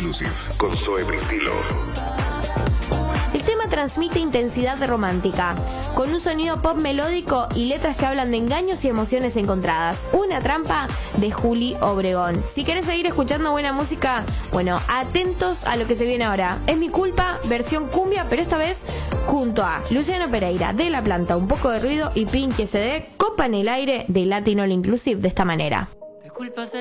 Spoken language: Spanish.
Inclusive con Zoe Pristilo. El tema transmite intensidad romántica, con un sonido pop melódico y letras que hablan de engaños y emociones encontradas. Una trampa de Juli Obregón. Si querés seguir escuchando buena música, bueno, atentos a lo que se viene ahora. Es mi culpa, versión cumbia, pero esta vez junto a Luciano Pereira, de La Planta, Un Poco de Ruido y Pinky SD, copan el aire de Latin All Inclusive de esta manera.